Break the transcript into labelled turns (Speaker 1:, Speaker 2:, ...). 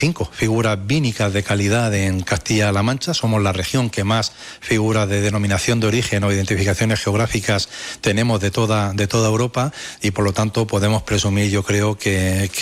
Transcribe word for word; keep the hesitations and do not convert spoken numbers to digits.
Speaker 1: cinco figuras vínicas de calidad en Castilla-La Mancha. Somos la región que más figuras de denominación de origen o identificaciones geográficas tenemos de toda, de toda Europa, y por lo tanto podemos presumir, yo creo, que, que